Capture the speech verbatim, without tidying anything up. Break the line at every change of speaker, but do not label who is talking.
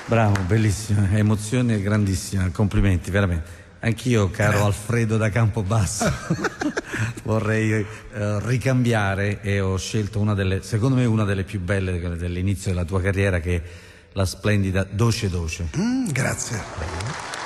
Bravo, bellissimo, emozione grandissima, complimenti, veramente. Anch'io, caro Alfredo da Campobasso, vorrei eh, ricambiare e ho scelto una delle, secondo me una delle più belle dell'inizio della tua carriera, che è la splendida Doce Doce.
Mm, grazie.